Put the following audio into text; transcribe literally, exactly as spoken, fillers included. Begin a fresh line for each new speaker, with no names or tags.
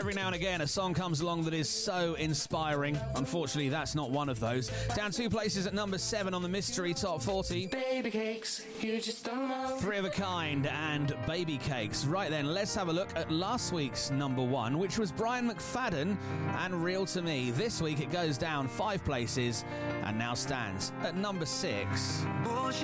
Every now and again, a song comes along that is so inspiring. Unfortunately, that's not one of those. Down two places at number seven on the Mystery Top forty.
Baby cakes, you just don't know.
Three of a Kind and Baby Cakes. Right then, let's have a look at last week's number one, which was Brian McFadden and Real to Me. This week it goes down five places and now stands at number six.